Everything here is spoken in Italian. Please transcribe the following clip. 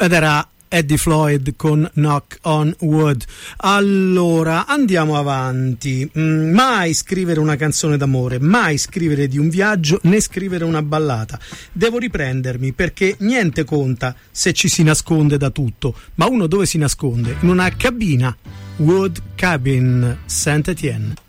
ed era Eddie Floyd con Knock on Wood. Allora andiamo avanti. Mai scrivere una canzone d'amore, mai scrivere di un viaggio, né scrivere una ballata. Devo riprendermi, perché niente conta se ci si nasconde da tutto, ma uno dove si nasconde? In una cabina. Wood Cabin, Saint-Étienne.